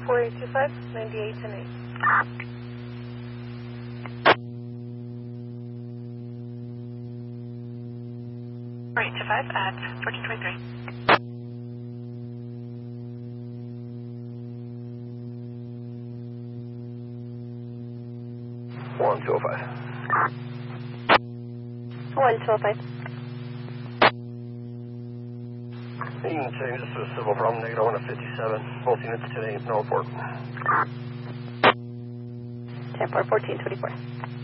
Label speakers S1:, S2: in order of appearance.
S1: 4825, 98 and 8.
S2: Right, to 5 at 1423.
S3: 1205.
S1: 1205.
S3: You can change this to a civil from -1 to 57. Both units 10-8, no report.
S1: 10-4, 1424.